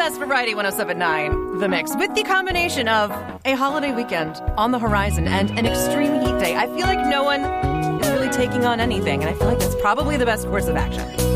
best Variety 107.9 The Mix, with the combination of a holiday weekend on the horizon and an extreme heat day. I feel like no one is really taking on anything, and I feel like that's probably the best course of action.